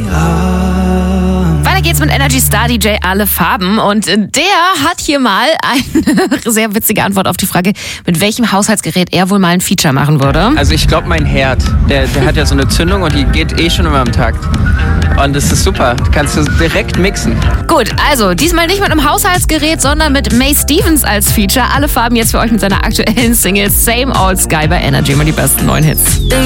Weiter geht's mit Energy Star DJ Alle Farben und der hat hier mal eine sehr witzige Antwort auf die Frage, mit welchem Haushaltsgerät er wohl mal ein Feature machen würde. Also ich glaube mein Herd, der hat ja so eine Zündung und die geht schon immer am Takt. Und das ist super, kannst du direkt mixen. Gut, also diesmal nicht mit einem Haushaltsgerät, sondern mit May Stevens als Feature. Alle Farben jetzt für euch mit seiner aktuellen Single Same Old Sky bei Energy, mal die besten neuen Hits.